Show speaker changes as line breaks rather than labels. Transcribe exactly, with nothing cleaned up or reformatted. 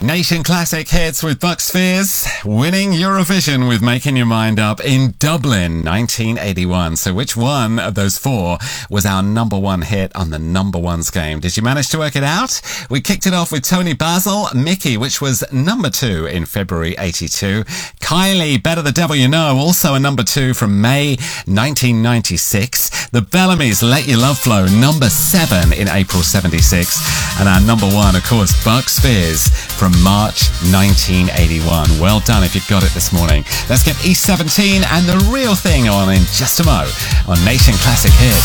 Nation Classic Hits with Bucks Fizz, winning Eurovision with Making Your Mind Up in Dublin, nineteen eighty-one. So which one of those four was our number one hit on the number ones game? Did you manage to work it out? We kicked it off with Tony Basil, Mickey, which was number two in February eighty-two. Kylie, Better the Devil You Know, also a number two from May nineteen ninety-six. The Bellamy's, Let Your Love Flow, number seven in April seventy-six. And our number one, of course, Bucks Fizz from March nineteen eighty-one. Well done if you got it this morning. Let's get East seventeen and The Real Thing on in just a mo on Nation Classic Hits.